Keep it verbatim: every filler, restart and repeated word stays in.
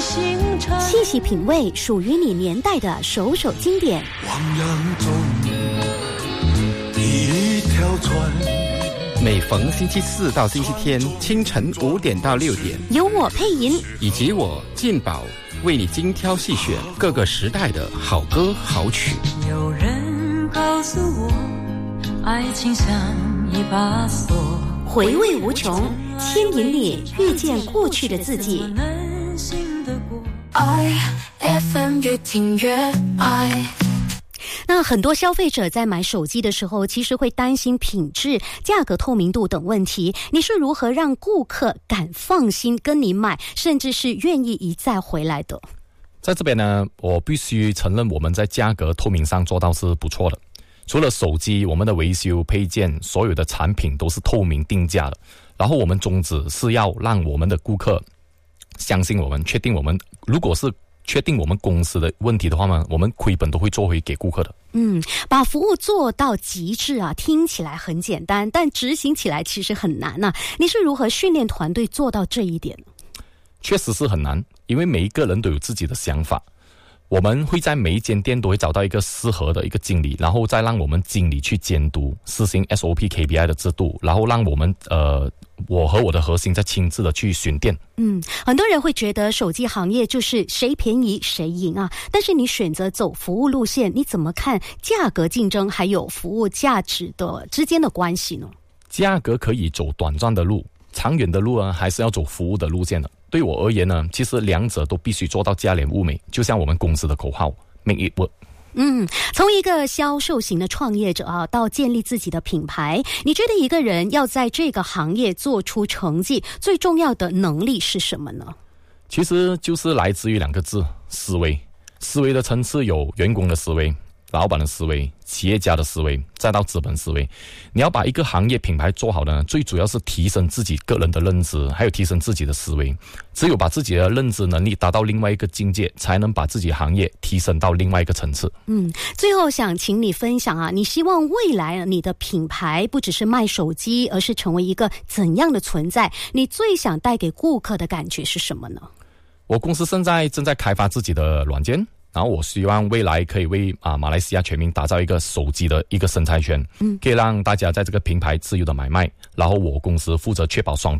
星辰， 细细品味属于你年代的首首经典。 汪洋中一条船， 每逢星期四到星期天清晨五点到六点， 由我配音以及我进宝为你精挑细选各个时代的好歌好曲。 有人告诉我，爱情像一把锁， 回味无穷，牵引你遇见过去的自己。 能信得过爱 F M 越听越爱。 那很多消费者在买手机的时候，其实会担心品质、价格透明度等问题。你是如何让顾客敢放心跟你买，甚至是愿意一再回来的？ 在这边呢，我必须承认我们在价格透明上做到是不错的。除了手机，我们的维修配件，所有的产品都是透明定价的。然后我们宗旨是要让我们的顾客相信我们，确定我们，如果是确定我们公司的问题的话呢，我们亏本都会做回给顾客的。 嗯，把服务做到极致啊，听起来很简单，但执行起来其实很难啊。你是如何训练团队做到这一点？ 确实是很难，因为每一个人都有自己的想法。我们会在每一间店都会找到一个适合的一个经理，然后再让我们经理去监督，实行 S O P K P I 的制度，然后让我们呃，我和我的核心再亲自的去巡店。 嗯，很多人会觉得手机行业就是谁便宜谁赢啊，但是你选择走服务路线，你怎么看价格竞争还有服务价值的之间的关系呢？ 价格可以走短暂的路，长远的路呢，还是要走服务的路线的。对我而言呢，其实两者都必须做到价廉物美，就像我们公司的口号 Make it work。 嗯，从一个销售型的创业者啊，到建立自己的品牌，你觉得一个人要在这个行业做出成绩，最重要的能力是什么呢？ 其实就是来自于两个字：思维。思维的层次有员工的思维、老板的思维、企业家的思维，再到资本思维。你要把一个行业品牌做好呢，最主要是提升自己个人的认知，还有提升自己的思维。只有把自己的认知能力达到另外一个境界，才能把自己行业提升到另外一个层次。 嗯，最后想请你分享啊，你希望未来你的品牌不只是卖手机，而是成为一个怎样的存在？你最想带给顾客的感觉是什么呢？ 我公司现在正在开发自己的软件，然后我希望未来可以为啊马来西亚全民打造一个手机的一个生态圈，嗯，可以让大家在这个平台自由的买卖，然后我公司负责确保双